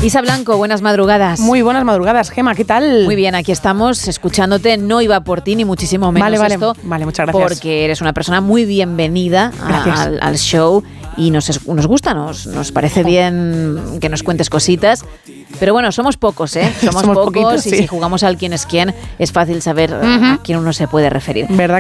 Isa Blanco, buenas madrugadas. Muy buenas madrugadas, Gema, ¿qué tal? Muy bien, aquí estamos escuchándote. No iba por ti, ni muchísimo menos esto. Vale, muchas gracias. Porque eres una persona muy bienvenida al show y nos gusta, nos parece bien que nos cuentes cositas. Pero bueno, somos pocos, ¿eh? Somos pocos poquitos, y si jugamos al quién es quién, es fácil saber a quién uno se puede referir. ¿Verdad